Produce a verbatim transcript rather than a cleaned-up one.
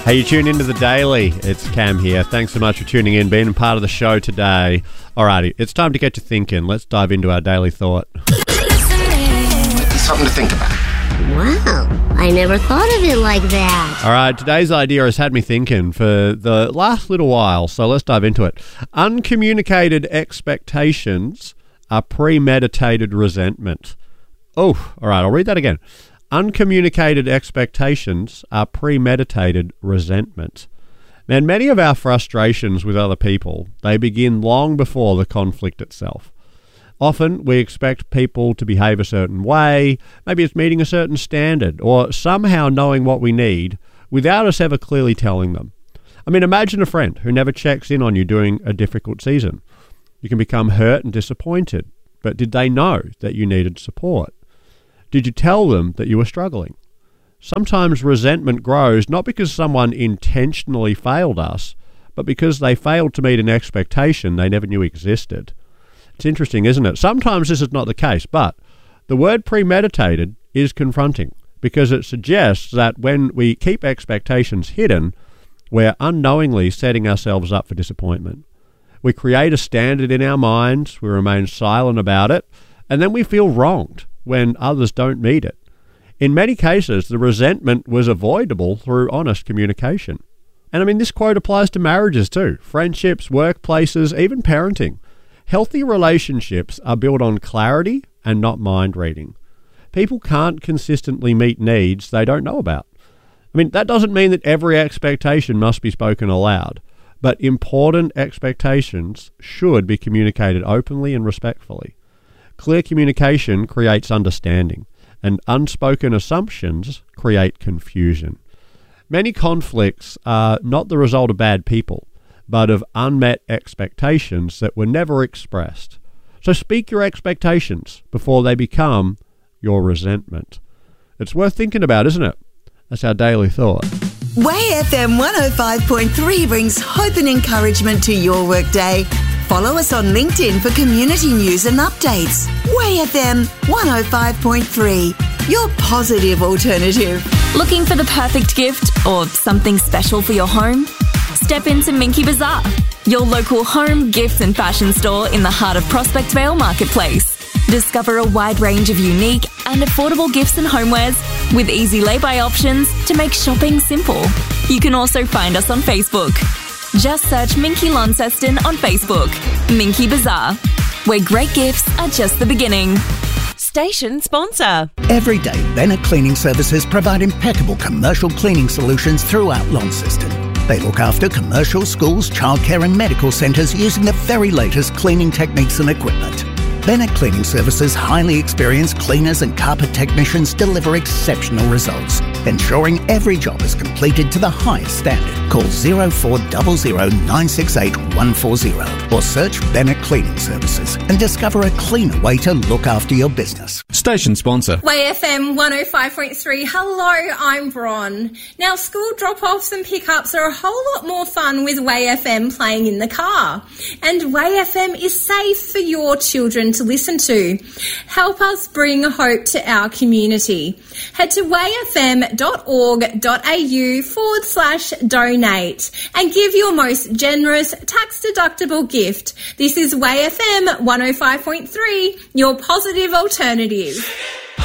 Hey, you tune into The Daily. It's Cam here. Thanks so much for tuning in, being part of the show today. Alrighty, it's time to get you thinking. Let's dive into our daily thought. Something to think about. Wow, I never thought of it like that. Alright, today's idea has had me thinking for the last little while, so let's dive into it. Uncommunicated expectations are premeditated resentment. Oh, alright, I'll read that again. Uncommunicated expectations are premeditated resentment. Man, many of our frustrations with other people, they begin long before the conflict itself. Often we expect people to behave a certain way, maybe it's meeting a certain standard, or somehow knowing what we need without us ever clearly telling them. I mean, imagine a friend who never checks in on you during a difficult season. You can become hurt and disappointed, but did they know that you needed support? Did you tell them that you were struggling? Sometimes resentment grows not because someone intentionally failed us, but because they failed to meet an expectation they never knew existed. It's interesting, isn't it? Sometimes this is not the case, but the word premeditated is confronting because it suggests that when we keep expectations hidden, we're unknowingly setting ourselves up for disappointment. We create a standard in our minds, we remain silent about it, and then we feel wronged when others don't meet it. In many cases, the resentment was avoidable through honest communication. And I mean, this quote applies to marriages too, friendships, workplaces, even parenting. Healthy relationships are built on clarity and not mind reading. People can't consistently meet needs they don't know about. I mean, that doesn't mean that every expectation must be spoken aloud, but important expectations should be communicated openly and respectfully. Clear communication creates understanding, and unspoken assumptions create confusion. Many conflicts are not the result of bad people, but of unmet expectations that were never expressed. So speak your expectations before they become your resentment. It's worth thinking about, isn't it? That's our daily thought. Way F M one oh five point three brings hope and encouragement to your workday. Follow us on LinkedIn for community news and updates. Way F M one oh five point three, your positive alternative. Looking for the perfect gift or something special for your home? Step into Minky Bazaar, your local home, gifts and fashion store in the heart of Prospect Vale Marketplace. Discover a wide range of unique and affordable gifts and homewares with easy lay-by options to make shopping simple. You can also find us on Facebook. Just search Minky Launceston on Facebook. Minky Bazaar, where great gifts are just the beginning. Station sponsor. Every day, Bennett Cleaning Services provide impeccable commercial cleaning solutions throughout Launceston. They look after commercial, schools, childcare and medical centres using the very latest cleaning techniques and equipment. Bennett Cleaning Services' highly experienced cleaners and carpet technicians deliver exceptional results, ensuring every job is completed to the highest standard. Call zero four zero zero nine six eight one four zero or search Bennett Cleaning Services and discover a cleaner way to look after your business. Station sponsor. Way F M one oh five point three. Hello, I'm Bron. Now, school drop-offs and pickups are a whole lot more fun with Way F M playing in the car. And Way F M is safe for your children to listen to. Help us bring hope to our community. Head to wayfm.org.au forward slash donate and give your most generous tax-deductible gift. This is Way F M one oh five point three, your positive alternative.